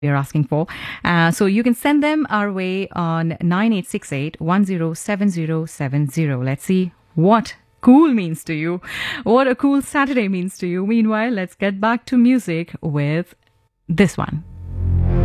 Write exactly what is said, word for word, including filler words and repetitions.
we are asking for. Uh, so you can send them our way on nine eight six eight, one zero seven zero seven zero. Let's see what cool means to you, what a cool Saturday means to you. Meanwhile, let's get back to music with this one.